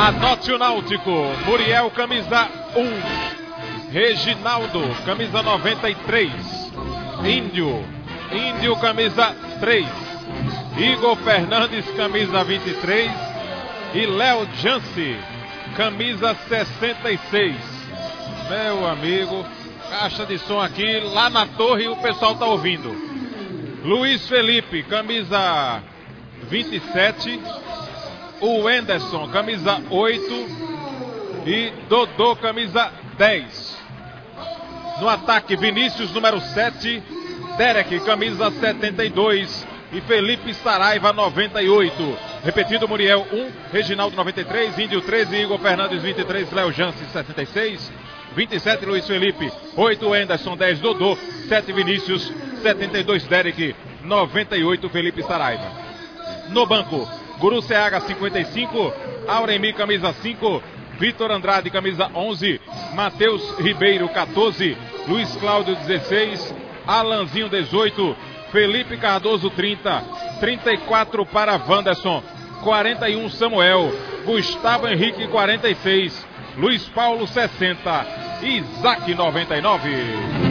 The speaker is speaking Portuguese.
Anote o Náutico. Muriel, camisa 1. Reginaldo, camisa 93. Índio, camisa 3. Igor Fernandes, camisa 23. E Léo Jansi, camisa 66. Meu amigo, caixa de som aqui, lá na torre o pessoal tá ouvindo. Luiz Felipe, camisa 27. O Anderson, camisa 8. E Dodô, camisa 10. No ataque, Vinícius, número 7. Derek, camisa 72. E Felipe Saraiva, 98. Repetindo, Muriel 1, Reginaldo 93, Índio 13, Igor Fernandes 23, Léo Jansi 76, 27 Luiz Felipe, 8 Anderson, 10 Dodô, 7 Vinícius, 72 Derek, 98 Felipe Saraiva. No banco, Guru Seaga 55, Auremi camisa 5, Vitor Andrade camisa 11, Matheus Ribeiro 14, Luiz Cláudio 16, Alanzinho 18, Felipe Cardoso 30, 34 para Wanderson, 41 Samuel, Gustavo Henrique 46, Luiz Paulo 60, Isaac 99.